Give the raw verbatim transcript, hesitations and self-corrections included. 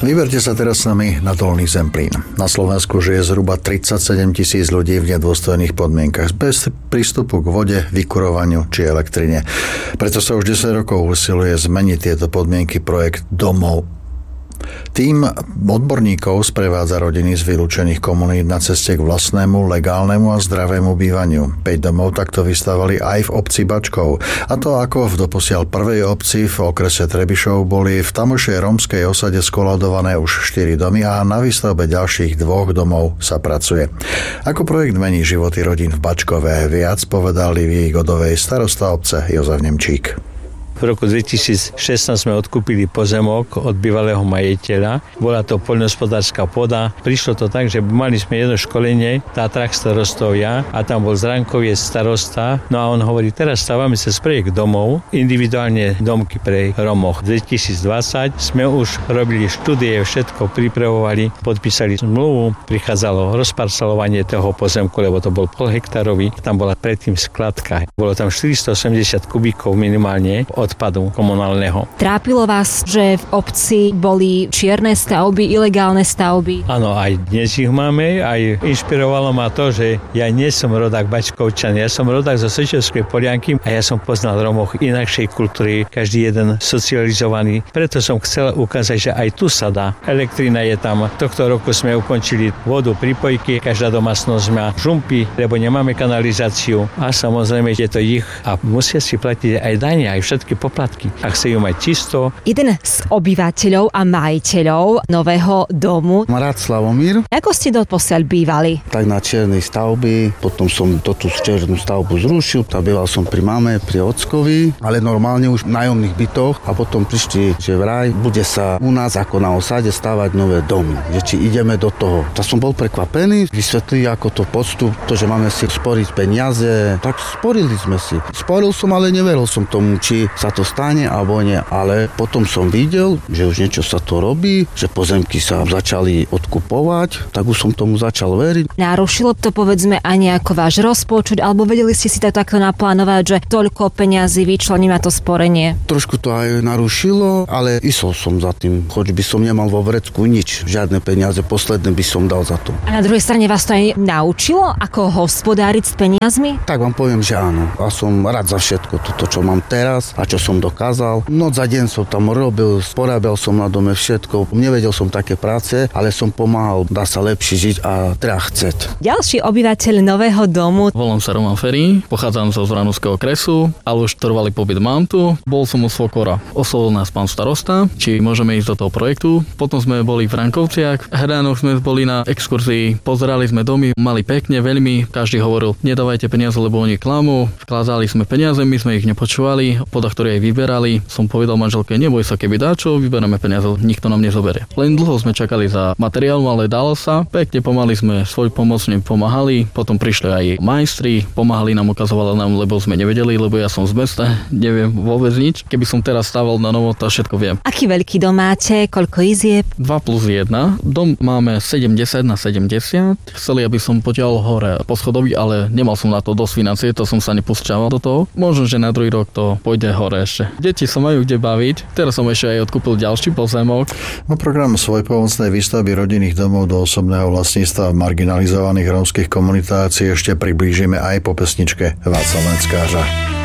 Vyberte sa teraz s nami na Dolný Zemplín. Na Slovensku žije zhruba tridsaťsedem tisíc ľudí v nedôstojných podmienkach bez prístupu k vode, vykurovaniu či elektrine. Preto sa už desať rokov usiluje zmeniť tieto podmienky projekt Domov. Tým odborníkov sprevádza rodiny z vylúčených komunít na ceste k vlastnému, legálnemu a zdravému bývaniu. päť domov takto vystavali aj v obci Bačkov. A to ako v doposiaľ prvej obci v okrese Trebišov boli v tamošej rómskej osade skoladované už štyri domy a na výstavbe ďalších dvoch domov sa pracuje. Ako projekt mení životy rodín v Bačkove, viac povedali v Godovej starosta obce Jozef Nemčík. V roku dvetisícšestnásť sme odkúpili pozemok od bývalého majiteľa. Bola to poľnohospodárska pôda. Prišlo to tak, že mali sme jedno školenie, Tatrak starostovia, a tam bol Zránkoviec starosta. No a on hovorí, teraz stávame sa z projekt domov, individuálne domky pre Romoch. V dvetisícdvadsať sme už robili štúdie, všetko pripravovali, podpísali zmluvu, prichádzalo rozparcelovanie toho pozemku, lebo to bol polhektárový. Tam bola predtým skladka. Bolo tam štyristoosemdesiat kubíkov minimálne odpadu komunálneho. Trápilo vás, že v obci boli čierne stavby, ilegálne stavby? Áno, aj dnes ich máme, aj inšpirovalo ma to, že ja nie som rodák Bačkovčan, ja som rodák zo Sečovskej Polianky a ja som poznal Romoch inakšej kultúry, každý jeden socializovaný. Preto som chcel ukázať, že aj tu sa dá. Elektrina je tam. Tohto roku sme ukončili vodu, pripojky, každá domácnosť má žumpy, lebo nemáme kanalizáciu a samozrejme je to ich a musia si platiť aj dane, aj všetky poplatky. Ak sa ju mať čisto. Jeden z obyvateľov a majiteľov nového domu. Marát Slavomír. Ako ste doposiaľ bývali? Tak na čiernej stavby, potom som tú černú stavbu zrušil, tam býval som pri mame, pri ockovi, ale normálne už v nájomných bytoch a potom prišli, že vraj bude sa u nás ako na osade stavať nové domy, že či ideme do toho. Tak som bol prekvapený, vysvetlili ako to postup, to, že máme si sporiť peniaze, tak sporili sme si. Sporil som, ale neveril som tomu, či sa to stane alebo nie, ale potom som videl, že už niečo sa to robí, že pozemky sa začali odkupovať, tak už som tomu začal veriť. Narušilo to povedzme aj nejako váš rozpočet, alebo vedeli ste si to takto naplánovať, že toľko peňazí vyčlením na to sporenie? Trošku to aj narušilo, ale isol som za tým, choď by som nemal vo vrecku nič, žiadne peniaze, posledné by som dal za to. A na druhej strane vás to aj naučilo, ako hospodáriť s peniazmi? Tak vám poviem, že áno. A som rád za všetko toto, čo mám teraz a čo som dokázal. Noc za deň som tam robil, porábal som na dome všetko. Nevedel som také práce, ale som pomáhal, dá sa lepšie žiť a treba chceť. Ďalší obyvateľ nového domu. Volám sa Roman Ferry, pochádzam zo Zranovského okresu, ale už trvalý pobyt mám tu. Bol som u svokora. Oslovil nás pán starosta, či môžeme ísť do toho projektu. Potom sme boli v Rankovciach. Hránoch sme boli na exkurzii, pozerali sme domy, mali pekne, veľmi. Každý hovoril, nedávajte peniaze, lebo oni klamú. Vkladali sme peniaze, my sme ich nepočúvali. Podľa ktoré aj vyberali, som povedal manželke, neboj sa, keby dáčo, vyberáme peniaze, nikto nám nezoberie. Len dlho sme čakali za materiálom, ale dalo sa. Pekne pomaly sme svoj pomocne pomáhali, potom prišli aj majstri, pomáhali nám, ukazovali nám, lebo sme nevedeli, lebo ja som z mesta, neviem vôbec nič. Keby som teraz stával na novo, to všetko viem. Aký veľký dom máte, koľko izieb? dva plus jeden. Dom máme sedemdesiat na sedemdesiat. Chceli, aby som potiahol hore po schodovi, ale nemal som na to dosť financie, to som sa nepúšťal do toho. Možno, že na druhý rok to pôjde hore ešte. Deti sa majú kde baviť. Teraz som ešte aj odkúpil ďalší pozemok. No, program svojpomocnej výstavby rodinných domov do osobného vlastníctva marginalizovaných rómskych komunitácií ešte priblížime aj po pesničke Václava Neckářa.